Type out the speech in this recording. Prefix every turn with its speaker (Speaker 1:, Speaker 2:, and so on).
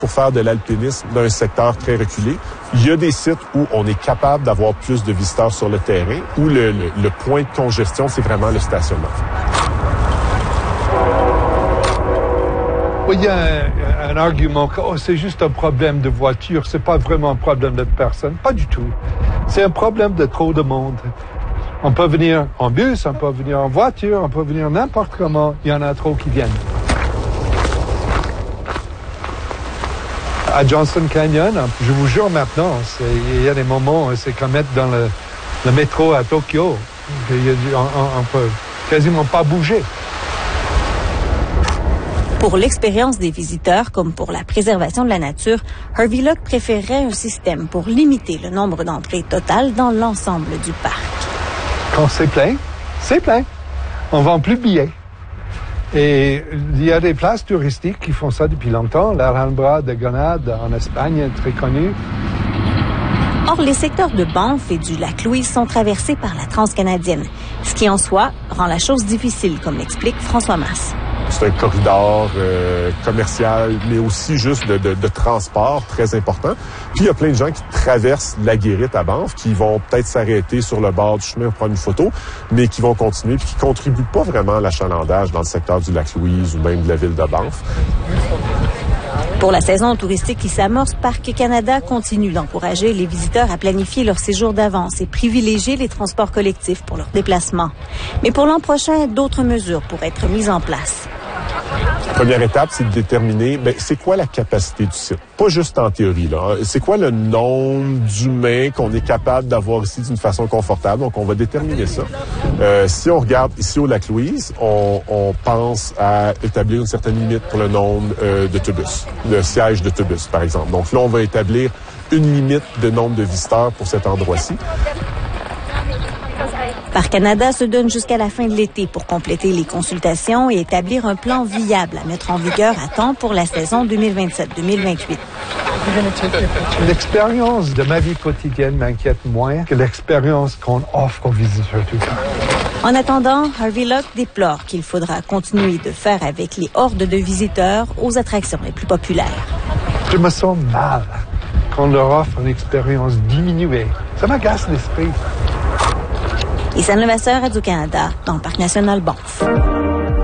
Speaker 1: pour faire de l'alpinisme dans un secteur très reculé. Il y a des sites où on est capable d'avoir plus de visiteurs sur le terrain, où le point de congestion, c'est vraiment le stationnement.
Speaker 2: Il y a un argument que c'est juste un problème de voiture, c'est pas vraiment un problème de personne. Pas du tout. C'est un problème de trop de monde. On peut venir en bus, on peut venir en voiture, on peut venir n'importe comment. Il y en a trop qui viennent. À Johnston Canyon, je vous jure maintenant, il y a des moments, c'est comme être dans le métro à Tokyo. On peut quasiment pas bouger.
Speaker 3: Pour l'expérience des visiteurs, comme pour la préservation de la nature, Harvey Luck préférerait un système pour limiter le nombre d'entrées totales dans l'ensemble du parc.
Speaker 2: Quand c'est plein, c'est plein. On vend plus de billets. Et il y a des places touristiques qui font ça depuis longtemps. L'Alhambra de Grenade en Espagne, très connue.
Speaker 3: Or, les secteurs de Banff et du lac Louise sont traversés par la Transcanadienne, ce qui en soi rend la chose difficile, comme l'explique François Masse.
Speaker 1: C'est un corridor commercial, mais aussi juste de transport très important. Puis il y a plein de gens qui traversent la Guérite à Banff, qui vont peut-être s'arrêter sur le bord du chemin pour prendre une photo, mais qui vont continuer, puis qui contribuent pas vraiment à l'achalandage dans le secteur du lac Louise ou même de la ville de Banff.
Speaker 3: Pour la saison touristique qui s'amorce, Parc Canada continue d'encourager les visiteurs à planifier leur séjour d'avance et privilégier les transports collectifs pour leurs déplacements. Mais pour l'an prochain, d'autres mesures pourraient être mises en place.
Speaker 1: Première étape, c'est de déterminer c'est quoi la capacité du site. Pas juste en théorie, là. C'est quoi le nombre d'humains qu'on est capable d'avoir ici d'une façon confortable. Donc, on va déterminer ça. Si on regarde ici au lac Louise, on pense à établir une certaine limite pour le nombre d'autobus, de sièges d'autobus, par exemple. Donc là, on va établir une limite de nombre de visiteurs pour cet endroit-ci.
Speaker 3: Parc Canada se donne jusqu'à la fin de l'été pour compléter les consultations et établir un plan viable à mettre en vigueur à temps pour la saison 2027-2028.
Speaker 2: L'expérience de ma vie quotidienne m'inquiète moins que l'expérience qu'on offre aux visiteurs tout le temps.
Speaker 3: En attendant, Harvey Luck déplore qu'il faudra continuer de faire avec les hordes de visiteurs aux attractions les plus populaires.
Speaker 2: Je me sens mal qu'on leur offre une expérience diminuée. Ça m'agace l'esprit.
Speaker 3: Isane Levasseur, Radio-Canada, dans le Parc national Banff.